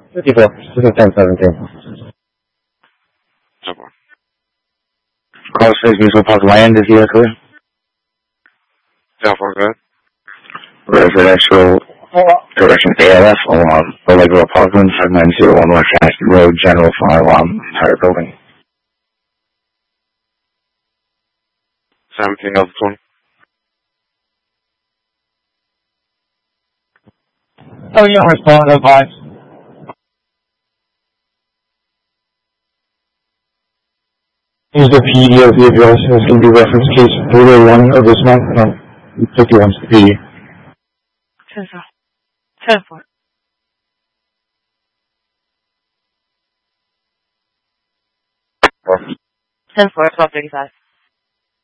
54. This is 1017. Call Space Mutual Park Land, is here clear? 10-4, good. Residential direction ALF along the Lakeville Parkland, 5901 West Ashton Road, general fire alarm, entire building. 17 of 20. Oh, yeah, respond, advise. Use the PED of the address as can be reference case 301 of this month. No, 51's the PED. 10-4. 10-4, 1235.